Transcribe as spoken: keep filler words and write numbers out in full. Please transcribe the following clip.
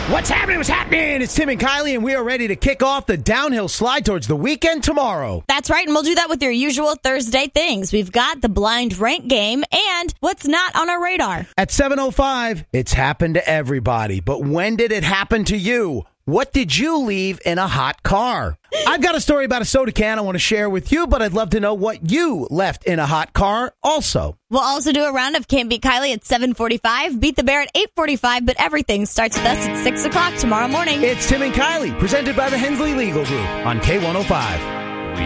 What's happening? What's happening? It's Tim and Kylie, and we are ready to kick off the downhill slide towards the weekend tomorrow. That's right, and we'll do that with your usual Thursday things. We've got the blind rank game and what's not on our radar. At seven oh five, it's happened to everybody. But when did it happen to you? What did you leave in a hot car? I've got a story about a soda can I want to share with you, but I'd love to know what you left in a hot car also. We'll also do a round of Can't Beat Kylie at seven forty-five, Beat the Bear at eight forty-five, but everything starts with us at six o'clock tomorrow morning. It's Tim and Kylie, presented by the Hensley Legal Group on K one oh five.